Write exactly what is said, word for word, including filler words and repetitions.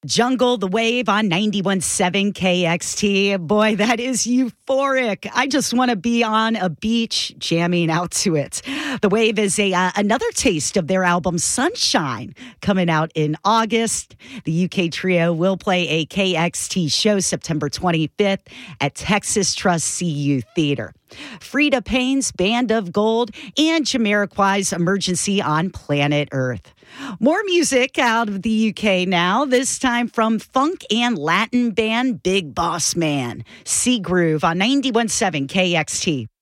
Jungle, The Wave on ninety-one point seven K X T. Boy, that is euphoric. I just want to be on a beach jamming out to it. The Wave is a uh, another taste of their album Sunshine coming out in August. The U K trio will play a K X T show September twenty-fifth at Texas Trust C U Theater. Frida Payne's Band of Gold and Jamiroquai's Emergency on Planet Earth. More music out of the U K now, this time from funk and Latin band Big Boss Man. Sea Groove on ninety-one point seven K X T.